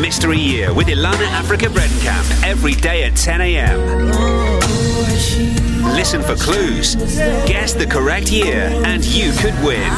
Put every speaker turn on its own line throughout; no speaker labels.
Mystery Year with Ilana Africa Bredenkamp every day at 10 a.m. Listen for clues, guess the correct year, and you could win.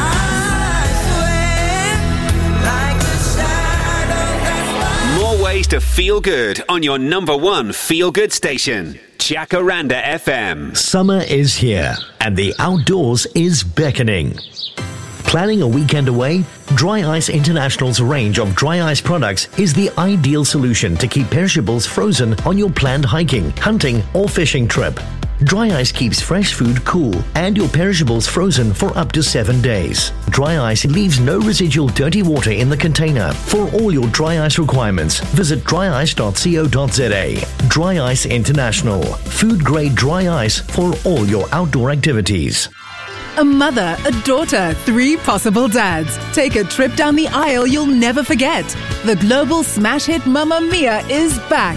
More ways to feel good on your number one feel-good station, Jacaranda FM.
Summer is here, and the outdoors is beckoning. Planning a weekend away? Dry Ice International's range of dry ice products is the ideal solution to keep perishables frozen on your planned hiking, hunting, or fishing trip. Dry Ice keeps fresh food cool and your perishables frozen for up to 7 days. Dry Ice leaves no residual dirty water in the container. For all your dry ice requirements, visit dryice.co.za. Dry Ice International. Food-grade dry ice for all your outdoor activities.
A mother, a daughter, 3 possible dads. Take a trip down the aisle you'll never forget. The global smash hit Mamma Mia is back.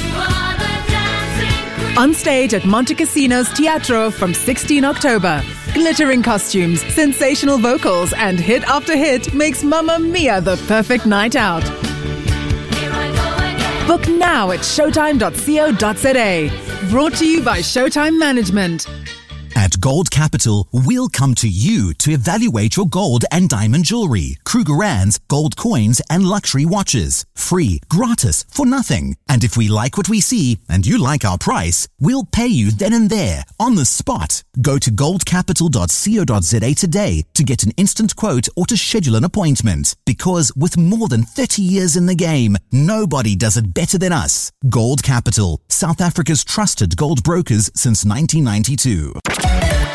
On stage at Monte Cassino's Teatro from 16 October. Glittering costumes, sensational vocals, and hit after hit makes Mamma Mia the perfect night out. Book now at showtime.co.za. Brought to you by Showtime Management.
At Gold Capital, we'll come to you to evaluate your gold and diamond jewelry, Krugerrands, gold coins, and luxury watches. Free, gratis, for nothing. And if we like what we see and you like our price, we'll pay you then and there, on the spot. Go to goldcapital.co.za today to get an instant quote or to schedule an appointment. Because with more than 30 years in the game, nobody does it better than us. Gold Capital, South Africa's trusted gold brokers since 1992.